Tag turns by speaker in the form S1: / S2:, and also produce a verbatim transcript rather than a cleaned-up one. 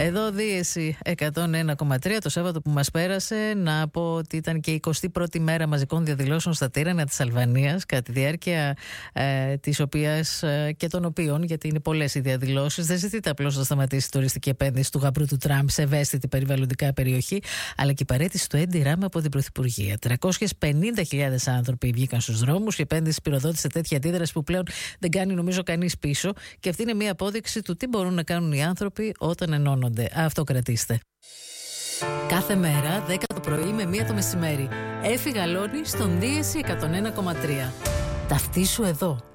S1: Εδώ Δίεση εκατόν ένα κόμμα τρία. Το Σάββατο που μας πέρασε, να πω ότι ήταν και η εικοστή πρώτη μέρα μαζικών διαδηλώσεων στα τύρανα της Αλβανίας, κατά τη διάρκεια ε, της οποίας ε, και των οποίων, γιατί είναι πολλές οι διαδηλώσεις, δεν ζητείται απλώς να σταματήσει η τουριστική επένδυση του γαμπρού του Τραμπ σε ευαίσθητη περιβαλλοντικά περιοχή, αλλά και η παραίτηση του Έντι Ράμα από την Πρωθυπουργία. τριακόσιες πενήντα χιλιάδες άνθρωποι βγήκαν στους δρόμους. Η επένδυση πυροδότησε τέτοια αντίδραση που πλέον δεν κάνει νομίζω κανείς πίσω, και αυτή είναι μια απόδειξη του τι μπορούν να κάνουν οι άνθρωποι όταν ενώνονται. Αυτό κρατήστε. Κάθε μέρα δέκα το πρωί με μία το μεσημέρι. Έφη Γαλώνη στον Δίεση εκατόν ένα κόμμα τρία. Ταυτίσου εδώ.